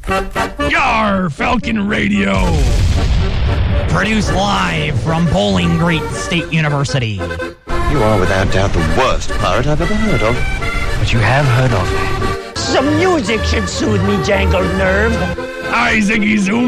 Yar, Falcon Radio. Produced live from Bowling Green State University. You are without doubt the worst pirate I've ever heard of. But you have heard of me. Some music should soothe me jangled nerve. Hi, Ziggy Zoom.